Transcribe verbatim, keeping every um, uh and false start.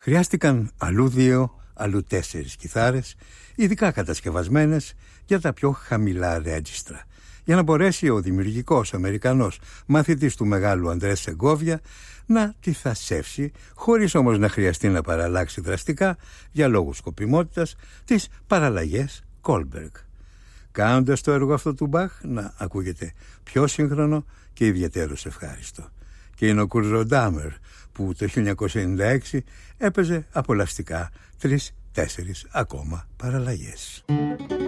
Χρειάστηκαν αλλού δύο, αλλού τέσσερις κιθάρες, ειδικά κατασκευασμένες για τα πιο χαμηλά ρέτζιστρα, για να μπορέσει ο δημιουργικός Αμερικανός μαθητής του μεγάλου Αντρέ Σεγκόβια να τη θασεύσει, χωρίς όμως να χρειαστεί να παραλλάξει δραστικά, για λόγους σκοπιμότητας, τις παραλλαγές Κόλμπεργκ, κάνοντας το έργο αυτό του Μπαχ να ακούγεται πιο σύγχρονο και ιδιαίτερος ευχάριστο. Και είναι ο Κουρτ Ροντάμερ που το χίλια εννιακόσια ενενήντα έξι έπαιζε απολαυστικά τρεις-τέσσερις ακόμα παραλλαγές.